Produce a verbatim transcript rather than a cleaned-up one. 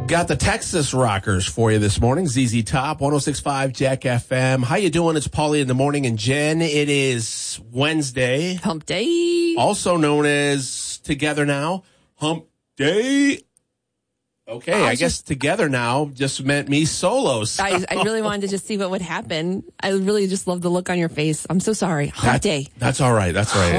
Got the Texas Rockers for you this morning. Z Z Top, one oh six point five Jack F M. How you doing? It's Paulie in the morning. And Jen, it is Wednesday. Hump Day. Also known as Together Now. Hump Day. Okay, I, I guess just, together now just meant me solo. So. I, I really wanted to just see what would happen. I really just love the look on your face. I'm so sorry. Hump that, Day. That's all right. That's all right.